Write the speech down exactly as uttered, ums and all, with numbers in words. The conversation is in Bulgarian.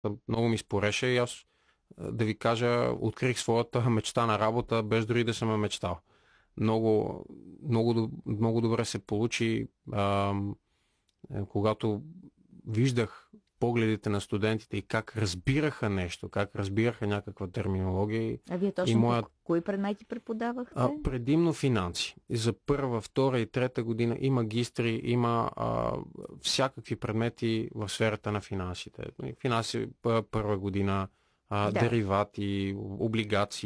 много ми спореше и аз, да ви кажа, открих своята мечта на работа, без дори да съм я мечтал. Много, много, много добре се получи, а, когато виждах погледите на студентите и как разбираха нещо, как разбираха някаква терминология. А вие И точно моят, по кои предмети преподавахте? а, предимно финанси. И за първа, втора и трета година и магистри, има а, всякакви предмети в сферата на финансите. Финанси първа година, а, Да. деривати, облигации.